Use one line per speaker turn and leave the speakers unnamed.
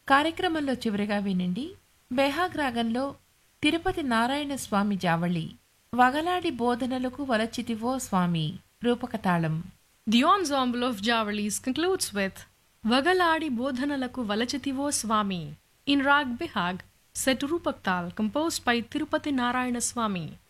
కార్యక్రమంలో చివరిగా వినండి బెహాగ్ రాగంలో తిరుపతి నారాయణ స్వామి జావళి వగలాడి బోధనలకు వలచితివో స్వామి రూపకతాళం.
The ensemble of Javalis concludes with Vagaladi Bodhanalaku Valachitivo Swami in Rag Bihag set to Rupak Tal composed by Tirupati Narayana Swami.